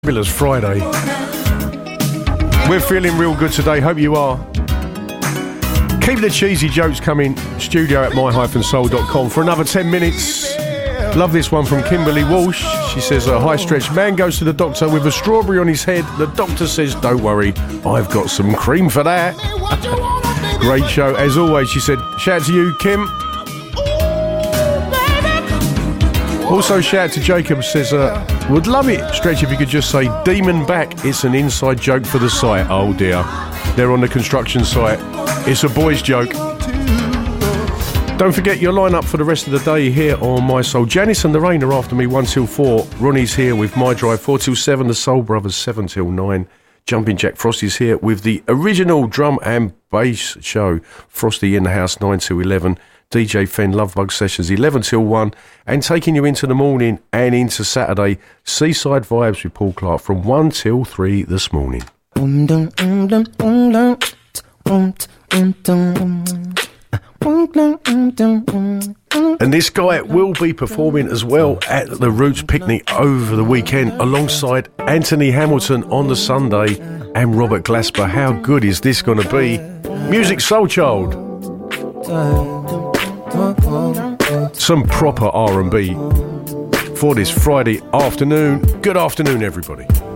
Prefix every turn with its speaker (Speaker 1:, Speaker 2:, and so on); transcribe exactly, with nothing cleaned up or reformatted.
Speaker 1: Fabulous Friday. We're feeling real good today, hope you are. Keep the cheesy jokes coming. Studio at my dash soul dot com for another ten minutes. Love this one from Kimberly Walsh. She says, a high stretch man goes to the doctor with a strawberry on his head. The doctor says, don't worry, I've got some cream for that. Great show. As always, she said, shout out to you, Kim. Also, shout out to Jacob, says, uh, would love it, Stretch, if you could just say, demon back, it's an inside joke for the site. Oh dear, they're on the construction site. It's a boys' joke. Don't forget your lineup for the rest of the day here on My Soul. Janice and Lorraine are after me one till four. Ronnie's here with My Drive four till seven. The Soul Brothers seven till nine. Jumping Jack Frosty's here with the original drum and bass show. Frosty in the house nine till eleven. D J Fen Lovebug Sessions eleven till one, and taking you into the morning and into Saturday, Seaside Vibes with Paul Clark from one till three this morning. And this guy will be performing as well at the Roots Picnic over the weekend alongside Anthony Hamilton on the Sunday and Robert Glasper. How good is this going to be? Music Soul Child. Some proper R and B for this Friday afternoon. Good afternoon, everybody.